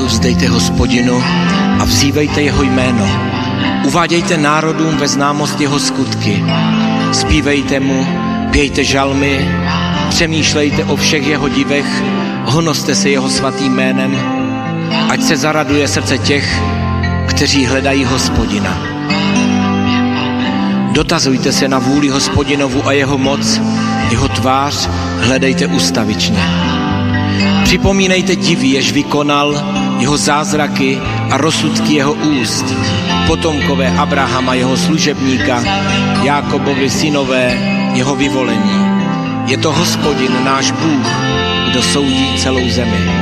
vzdejte Hospodinu a vzývejte jeho jméno. Uvádějte národům ve známost jeho skutky. Zpívejte mu, pějte žalmy, přemýšlejte o všech jeho divech, honoste se jeho svatým jménem, ať se zaraduje srdce těch, kteří hledají Hospodina. Dotazujte se na vůli Hospodinovu a jeho moc, jeho tvář hledejte ustavičně. Připomínejte divy, jež vykonal, jeho zázraky a rozsudky jeho úst, potomkové Abrahama, jeho služebníka, Jákobovi synové, jeho vyvolení. Je to Hospodin, náš Bůh, kdo soudí celou zemi.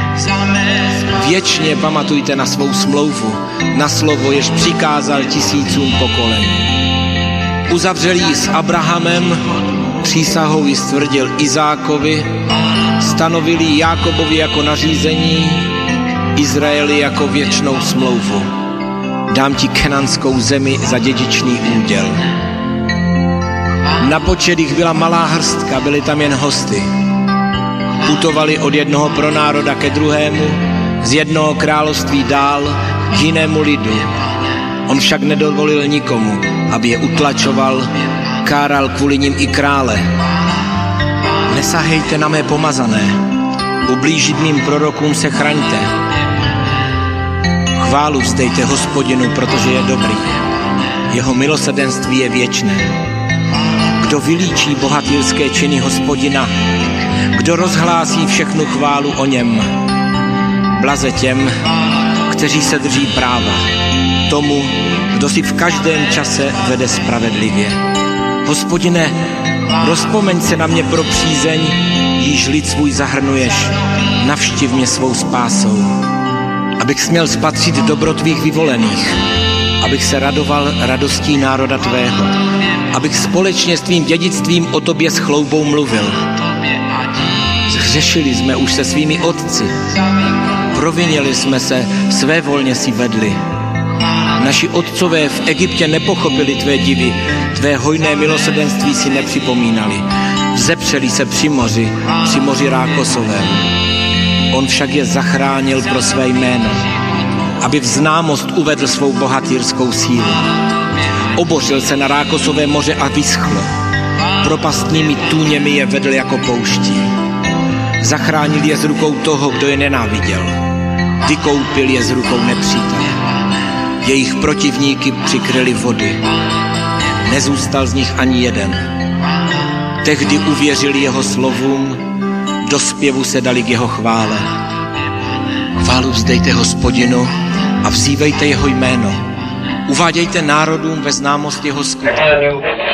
Věčně pamatujte na svou smlouvu, na slovo, jež přikázal tisícům pokolení. Uzavřel ji s Abrahamem, přísahou ji stvrdil Izákovi, stanovil ji Jákobovi jako nařízení, Izraeli jako věčnou smlouvu. Dám ti kenanskou zemi za dědičný úděl. Na počet jich byla malá hrstka, byli tam jen hosty. Putovali od jednoho pronároda ke druhému, z jednoho království dál k jinému lidu. On však nedovolil nikomu, aby je utlačoval, káral kvůli nim i krále. Nesahejte na mé pomazané, ublížit mým prorokům se chraňte. Chválu vzdejte Hospodinu, protože je dobrý. Jeho milosrdenství je věčné. Kdo vylíčí bohatýrské činy Hospodina, kdo rozhlásí všechnu chválu o něm. Blaze těm, kteří se drží práva, tomu, kdo si v každém čase vede spravedlivě. Hospodine, rozpomeň se na mě pro přízeň, již lid svůj zahrnuješ, navštiv mě svou spásou, abych směl spatřit dobro tvých vyvolených, abych se radoval radostí národa tvého, abych společně s tvým dědictvím o tobě s chloubou mluvil. Zhřešili jsme už se svými otci, provinili jsme se, svévolně si vedli. Naši otcové v Egyptě nepochopili tvé divy, tvé hojné milosrdenství si nepřipomínali. Vzepřeli se při moři Rákosovém. On však je zachránil pro své jméno, aby v známost uvedl svou bohatýrskou sílu. Obořil se na Rákosové moře a vyschlo. Propastnými tůněmi je vedl jako pouští. Zachránil je z rukou toho, kdo je nenáviděl. Vykoupil je z rukou nepřítele. Jejich protivníky přikryly vody. Nezůstal z nich ani jeden. Tehdy uvěřili jeho slovům, do zpěvu se dali k jeho chvále. Chválu vzdejte Hospodinu a vzývejte jeho jméno. Uvádějte národům ve známost jeho skutku.